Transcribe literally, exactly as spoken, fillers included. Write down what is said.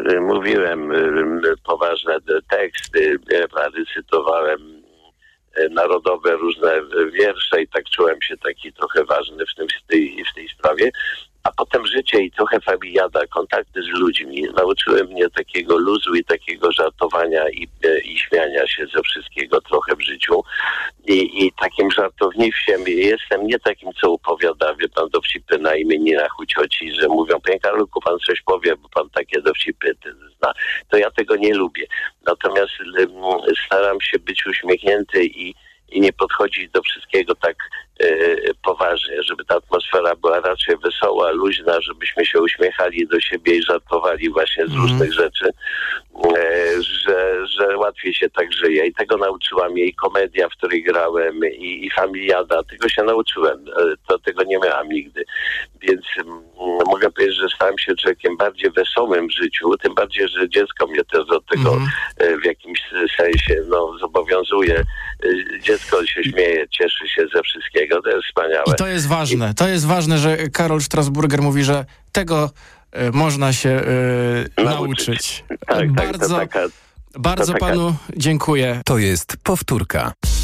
mówiłem poważne teksty, recytowałem narodowe różne wiersze i tak czułem się taki trochę ważny w tym, w tej, w tej sprawie. A potem życie i trochę familiada, kontakty z ludźmi nauczyły mnie takiego luzu i takiego żartowania i, i śmiania się ze wszystkiego trochę w życiu. I, i takim żartownikiem jestem nie takim, co opowiada, wie pan, dowcipy na imieninach u cioci, że mówią, panie Karolku, pan coś powie, bo pan takie dowcipy zna. To ja tego nie lubię. Natomiast staram się być uśmiechnięty i i nie podchodzić do wszystkiego tak e, poważnie, żeby ta atmosfera była raczej wesoła, luźna, żebyśmy się uśmiechali do siebie i żartowali właśnie z mm. różnych rzeczy, e, że, że łatwiej się tak żyje. I tego nauczyła mnie i komedia, w której grałem, i, i familiada. Tego się nauczyłem. E, to tego nie miałam nigdy. Więc m, mogę powiedzieć, że stałem się człowiekiem bardziej wesołym w życiu, tym bardziej, że dziecko mnie też do tego mm. e, w jakimś sensie no, zobowiązuje. E, dziecko się śmieje, cieszy się ze wszystkiego. To jest wspaniałe. I to jest ważne. I... To jest ważne, że Karol Strasburger mówi, że tego y, można się y, nauczyć. nauczyć. Tak, bardzo tak, to taka, bardzo to taka... panu dziękuję. To jest powtórka.